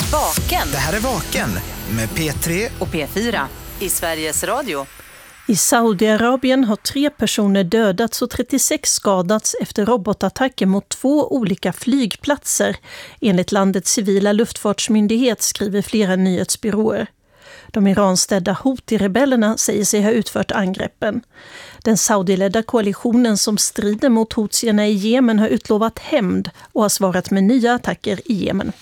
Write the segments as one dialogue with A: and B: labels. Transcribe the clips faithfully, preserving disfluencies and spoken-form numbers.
A: Vaken.
B: Det här är Vaken med P tre
A: och P fyra i Sveriges Radio.
C: I Saudiarabien har tre personer dödats och trettiosex skadats efter robotattacker mot två olika flygplatser. Enligt landets civila luftfartsmyndighet skriver flera nyhetsbyråer. De iranstädda Houthi-rebellerna säger sig ha utfört angreppen. Den saudiledda koalitionen som strider mot Houthierna i Jemen har utlovat hämnd och har svarat med nya attacker i Jemen.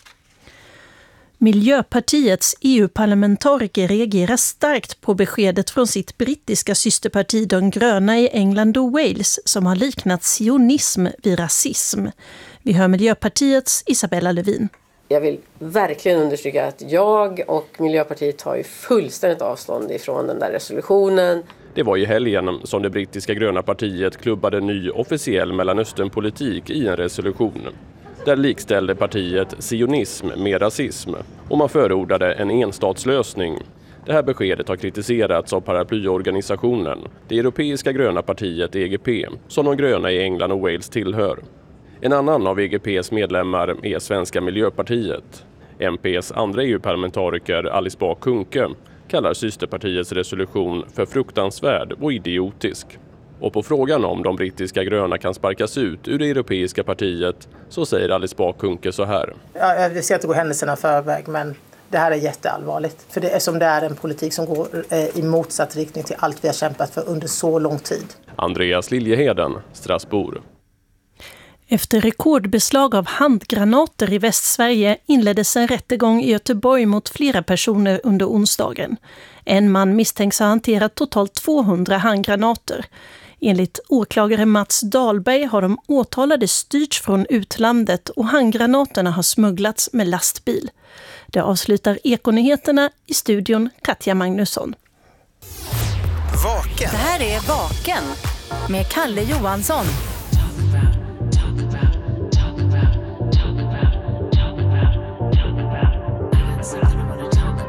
C: Miljöpartiets E U-parlamentariker reagerar starkt på beskedet från sitt brittiska systerparti De gröna i England och Wales som har liknat sionism vid rasism. Vi hör Miljöpartiets Isabella Lövin.
D: Jag vill verkligen understryka att jag och Miljöpartiet tar ju fullständigt avstånd ifrån den där resolutionen.
E: Det var i helgen som det brittiska gröna partiet klubbade ny officiell Mellanösternpolitik i en resolution. Där likställde partiet sionism med rasism och man förordade en enstatslösning. Det här beskedet har kritiserats av paraplyorganisationen, det europeiska gröna partiet E G P, som de gröna i England och Wales tillhör. En annan av E G P:s medlemmar är Svenska Miljöpartiet. M P:s andra E U-parlamentariker Alice Bah Kuhnke kallar systerpartiets resolution för fruktansvärd och idiotisk. Och på frågan om de brittiska gröna kan sparkas ut ur det europeiska partiet så säger Alice Bah Kuhnke så här.
F: Ja, jag ska inte gå händelserna förväg, men det här är jätteallvarligt. För det är som det är en politik som går eh, i motsatt riktning till allt vi har kämpat för under så lång tid.
E: Andreas Liljeheden, Strasbourg.
C: Efter rekordbeslag av handgranater i Västsverige inleddes en rättegång i Göteborg mot flera personer under onsdagen. En man misstänks ha hanterat totalt tvåhundra handgranater. Enligt åklagare Mats Dahlberg har de åtalade styrts från utlandet och handgranaterna har smugglats med lastbil. Det avslutar Ekonyheterna, i studion Katja Magnusson.
B: Vaken.
A: Det här är Vaken med Kalle Johansson.